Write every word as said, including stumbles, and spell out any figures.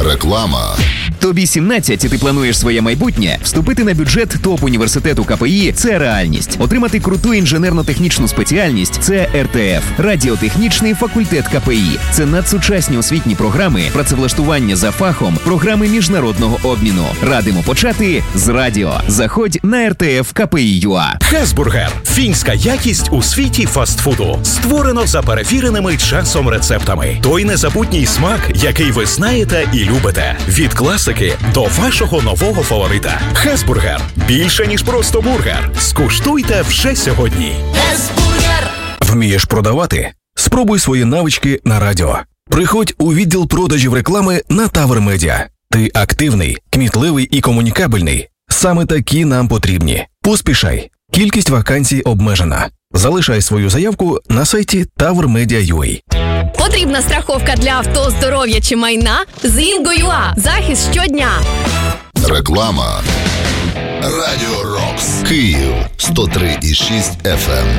Реклама. Тобі сімнадцять, і ти плануєш своє майбутнє? Вступити на бюджет топ-університету КПІ – це реальність. Отримати круту інженерно-технічну спеціальність – це ер те еф. Радіотехнічний факультет КПІ. Це надсучасні освітні програми, працевлаштування за фахом, програми міжнародного обміну. Радимо почати з радіо. Заходь на ер те еф ка пе і ю а. Хесбургер – фінська якість у світі фастфуду. Створено за перевіреними часом рецептами. Той незабутній смак, який ви знаєте і любите. Від класики до вашого нового фаворита. Хесбургер – більше, ніж просто бургер. Скуштуйте вже сьогодні. Хесбургер! Вмієш продавати? Спробуй свої навички на радіо. Приходь у відділ продажів реклами на Тавр Медіа. Ти активний, кмітливий і комунікабельний. Саме такі нам потрібні. Поспішай. Кількість вакансій обмежена. Залишай свою заявку на сайті тавр медіа крапка ю а. Потрібна страховка для авто, здоров'я чи майна? З Інго.ЮА. Захист щодня. Реклама. Радіо Рокс. Київ сто три і шість еф ем.